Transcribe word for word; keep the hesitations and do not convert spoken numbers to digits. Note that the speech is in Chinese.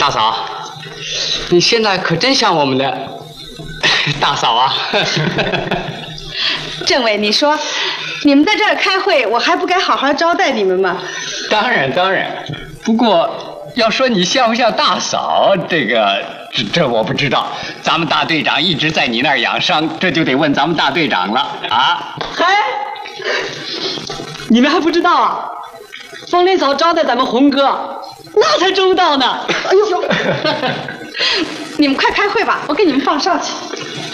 大嫂，你现在可真像我们的大嫂啊！ 政委，你说，你们在这儿开会，我还不该好好招待你们吗？ 当然当然，不过要说你像不像大嫂，这个这这我不知道。咱们大队长一直在你那儿养伤，这就得问咱们大队长了啊！ 嗨，你们还不知道啊？风铃嫂招待咱们红哥，那才周到呢。哎呦， 你们快开会吧，我给你们放哨去。